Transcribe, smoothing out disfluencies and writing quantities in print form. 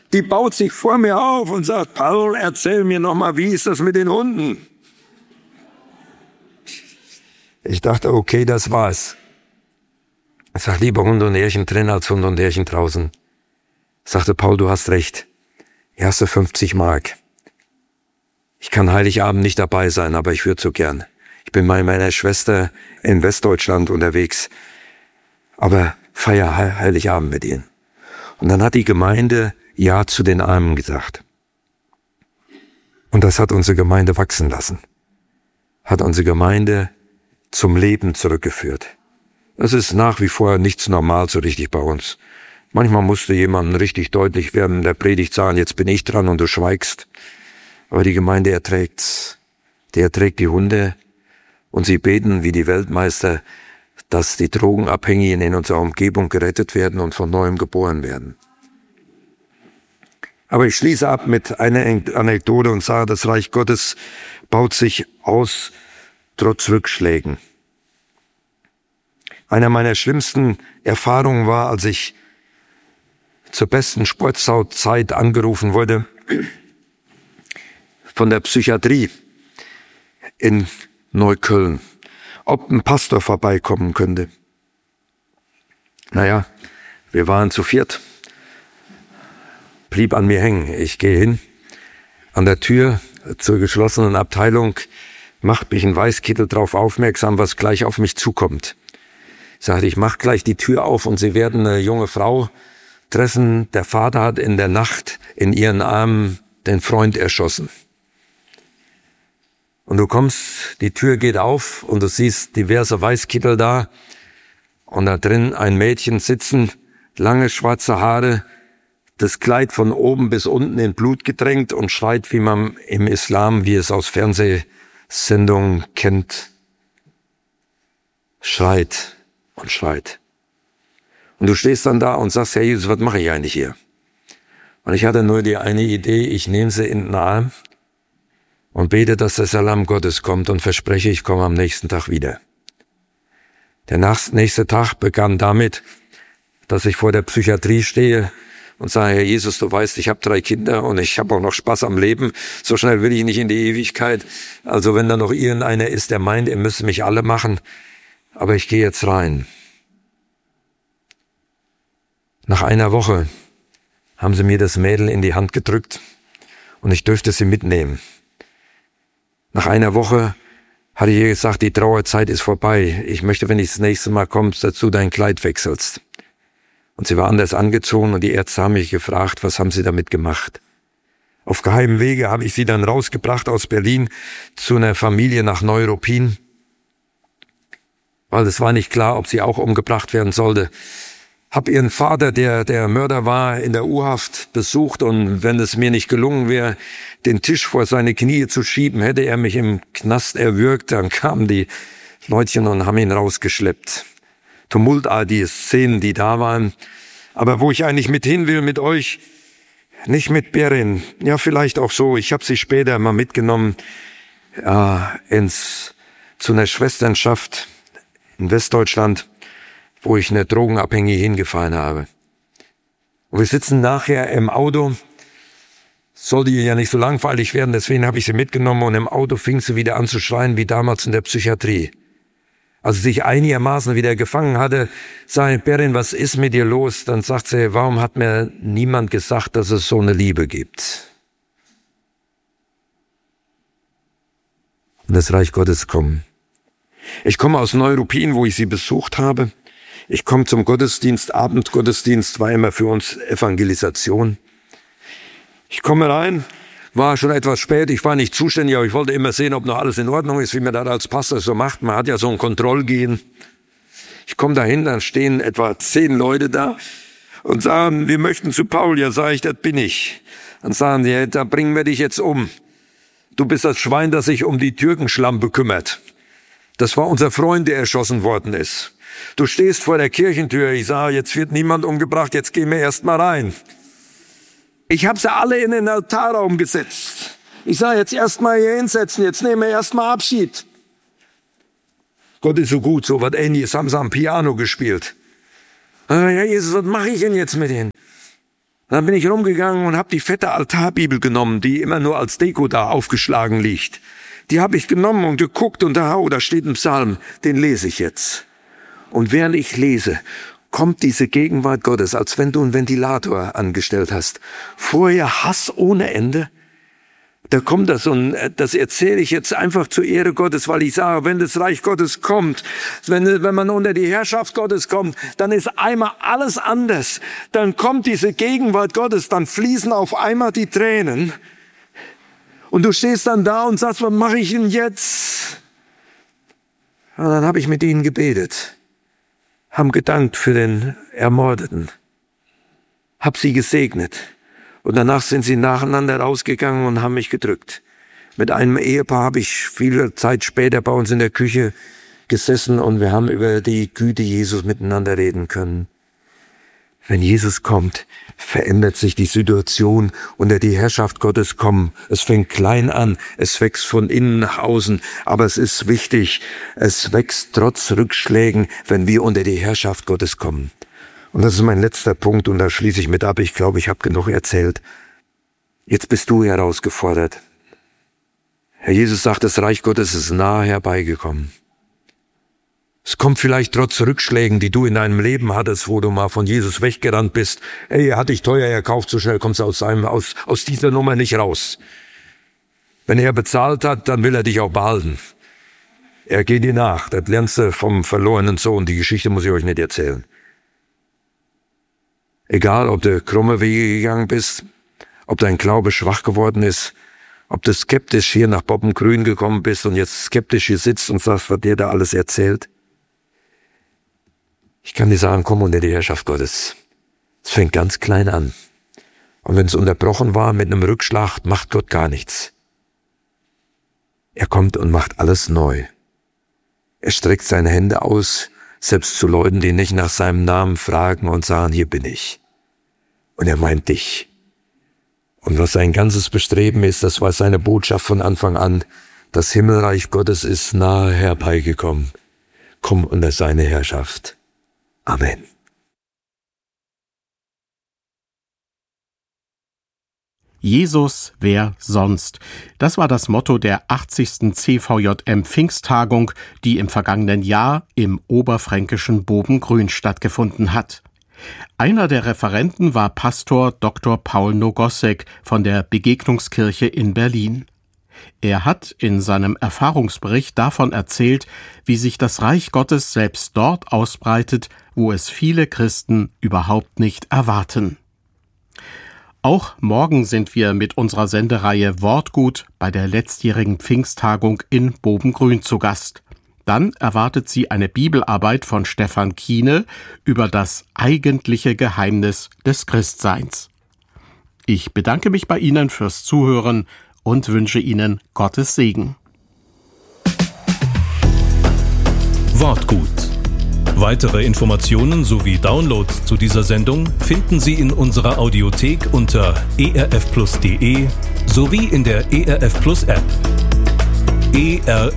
Die baut sich vor mir auf und sagt, Paul, erzähl mir noch mal, wie ist das mit den Hunden? Ich dachte, okay, das war's. Ich sag, lieber Hund und Härchen drin als Hund und Härchen draußen. Sagte Paul, du hast recht. Erste 50 Mark. Ich kann Heiligabend nicht dabei sein, aber ich würde so gern. Ich bin bei meiner Schwester in Westdeutschland unterwegs, aber feier Heiligabend mit ihnen. Und dann hat die Gemeinde Ja zu den Armen gesagt. Und das hat unsere Gemeinde wachsen lassen. Hat unsere Gemeinde zum Leben zurückgeführt. Es ist nach wie vor nichts normal so richtig bei uns. Manchmal musste jemandem richtig deutlich werden, der Predigt sagen, jetzt bin ich dran und du schweigst. Aber die Gemeinde erträgt's. Die erträgt die Hunde und sie beten wie die Weltmeister, dass die Drogenabhängigen in unserer Umgebung gerettet werden und von Neuem geboren werden. Aber ich schließe ab mit einer Anekdote und sage, das Reich Gottes baut sich aus trotz Rückschlägen. Einer meiner schlimmsten Erfahrungen war, als ich zur besten Sportsauzeit angerufen wurde von der Psychiatrie in Neukölln, ob ein Pastor vorbeikommen könnte. Naja, wir waren zu viert, blieb an mir hängen. Ich gehe hin, an der Tür zur geschlossenen Abteilung, macht mich ein Weißkittel darauf aufmerksam, was gleich auf mich zukommt. Ich sagte, ich mach gleich die Tür auf und Sie werden eine junge Frau treffen. Der Vater hat in der Nacht in ihren Armen den Freund erschossen. Und du kommst, die Tür geht auf und du siehst diverse Weißkittel da und da drin ein Mädchen sitzen, lange schwarze Haare, das Kleid von oben bis unten in Blut getränkt und schreit, wie man im Islam, wie es aus Fernsehsendungen kennt, schreit und schreit. Und du stehst dann da und sagst, Herr Jesus, was mache ich eigentlich hier? Und ich hatte nur die eine Idee, ich nehme sie in den Arm und bete, dass der Salam Gottes kommt und verspreche, ich komme am nächsten Tag wieder. Der nächste Tag begann damit, dass ich vor der Psychiatrie stehe und sage, Herr Jesus, du weißt, ich habe 3 Kinder und ich habe auch noch Spaß am Leben. So schnell will ich nicht in die Ewigkeit. Also wenn da noch irgendeiner ist, der meint, ihr müsst mich alle machen, aber ich gehe jetzt rein. Nach einer Woche haben sie mir das Mädel in die Hand gedrückt und ich dürfte sie mitnehmen. Nach einer Woche hatte ich ihr gesagt, die Trauerzeit ist vorbei. Ich möchte, wenn ich das nächste Mal kommst, dazu dein Kleid wechselst. Und sie war anders angezogen und die Ärzte haben mich gefragt, was haben sie damit gemacht? Auf geheimem Wege habe ich sie dann rausgebracht aus Berlin zu einer Familie nach Neuruppin, weil es war nicht klar, ob sie auch umgebracht werden sollte. Hab ihren Vater, der Mörder war, in der U-Haft besucht und wenn es mir nicht gelungen wäre, den Tisch vor seine Knie zu schieben, hätte er mich im Knast erwürgt. Dann kamen die Leutchen und haben ihn rausgeschleppt. Tumultartige Szenen, die da waren. Aber wo ich eigentlich mit hin will mit euch, nicht mit Berin, ja vielleicht auch so, ich habe sie später mal mitgenommen zu einer Schwesternschaft in Westdeutschland, wo ich eine Drogenabhängige hingefahren habe. Und wir sitzen nachher im Auto, sollte ihr ja nicht so langweilig werden, deswegen habe ich sie mitgenommen und im Auto fing sie wieder an zu schreien, wie damals in der Psychiatrie. Als sie sich einigermaßen wieder gefangen hatte, sage ich, Berin, was ist mit dir los? Dann sagt sie, warum hat mir niemand gesagt, dass es so eine Liebe gibt? Und das Reich Gottes kommt. Ich komme aus Neuruppin, wo ich sie besucht habe. Ich komme zum Gottesdienst, Abendgottesdienst war immer für uns Evangelisation. Ich komme rein, war schon etwas spät, ich war nicht zuständig, aber ich wollte immer sehen, ob noch alles in Ordnung ist, wie man das als Pastor so macht. Man hat ja so ein Kontrollgehen. Ich komme dahin, dann stehen etwa 10 Leute da und sagen, wir möchten zu Paul. Ja, sage ich, das bin ich. Dann sagen die, ja, da bringen wir dich jetzt um. Du bist das Schwein, das sich um die Türkenschlampe kümmert. Das war unser Freund, der erschossen worden ist. Du stehst vor der Kirchentür, ich sage, jetzt wird niemand umgebracht, jetzt gehen wir erst mal rein. Ich habe sie alle in den Altarraum gesetzt. Ich sage, jetzt erst mal hier hinsetzen, jetzt nehmen wir erst mal Abschied. Gott ist so gut, so was Ähnliches haben sie am Piano gespielt. Ja, Jesus, was mache ich denn jetzt mit denen? Dann bin ich rumgegangen und habe die fette Altarbibel genommen, die immer nur als Deko da aufgeschlagen liegt. Die habe ich genommen und geguckt und da steht ein Psalm, den lese ich jetzt. Und während ich lese, kommt diese Gegenwart Gottes, als wenn du einen Ventilator angestellt hast. Vorher Hass ohne Ende. Da kommt das und das erzähle ich jetzt einfach zur Ehre Gottes, weil ich sage, wenn das Reich Gottes kommt, wenn man unter die Herrschaft Gottes kommt, dann ist einmal alles anders. Dann kommt diese Gegenwart Gottes, dann fließen auf einmal die Tränen. Und du stehst dann da und sagst, was mache ich denn jetzt? Und dann habe ich mit ihnen gebetet, haben gedankt für den Ermordeten, hab sie gesegnet. Und danach sind sie nacheinander rausgegangen und haben mich gedrückt. Mit einem Ehepaar habe ich viele Zeit später bei uns in der Küche gesessen und wir haben über die Güte Jesus miteinander reden können. Wenn Jesus kommt, verändert sich die Situation, unter die Herrschaft Gottes kommen. Es fängt klein an, es wächst von innen nach außen, aber es ist wichtig, es wächst trotz Rückschlägen, wenn wir unter die Herrschaft Gottes kommen. Und das ist mein letzter Punkt und da schließe ich mit ab. Ich glaube, ich habe genug erzählt. Jetzt bist du herausgefordert. Herr Jesus sagt, das Reich Gottes ist nahe herbeigekommen. Es kommt vielleicht trotz Rückschlägen, die du in deinem Leben hattest, wo du mal von Jesus weggerannt bist. Ey, er hat dich teuer erkauft, so schnell kommst du aus dieser Nummer nicht raus. Wenn er bezahlt hat, dann will er dich auch behalten. Er geht dir nach. Das lernst du vom verlorenen Sohn. Die Geschichte muss ich euch nicht erzählen. Egal, ob du krumme Wege gegangen bist, ob dein Glaube schwach geworden ist, ob du skeptisch hier nach Boppengrün gekommen bist und jetzt skeptisch hier sitzt und sagst, was dir da alles erzählt. Ich kann dir sagen, komm unter die Herrschaft Gottes. Es fängt ganz klein an. Und wenn es unterbrochen war mit einem Rückschlag, macht Gott gar nichts. Er kommt und macht alles neu. Er streckt seine Hände aus, selbst zu Leuten, die nicht nach seinem Namen fragen und sagen, hier bin ich. Und er meint dich. Und was sein ganzes Bestreben ist, das war seine Botschaft von Anfang an, das Himmelreich Gottes ist nahe herbeigekommen. Komm unter seine Herrschaft. Amen. Jesus, wer sonst? Das war das Motto der 80. CVJM Pfingsttagung, die im vergangenen Jahr im oberfränkischen Boppengrün stattgefunden hat. Einer der Referenten war Pastor Dr. Paul Nogossek von der Begegnungskirche in Berlin. Er hat in seinem Erfahrungsbericht davon erzählt, wie sich das Reich Gottes selbst dort ausbreitet, wo es viele Christen überhaupt nicht erwarten. Auch morgen sind wir mit unserer Sendereihe Wortgut bei der letztjährigen Pfingsttagung in Boppengrün zu Gast. Dann erwartet Sie eine Bibelarbeit von Stefan Kiene über das eigentliche Geheimnis des Christseins. Ich bedanke mich bei Ihnen fürs Zuhören und wünsche Ihnen Gottes Segen. Wortgut. Weitere Informationen sowie Downloads zu dieser Sendung finden Sie in unserer Audiothek unter erfplus.de sowie in der ERF Plus App. ERF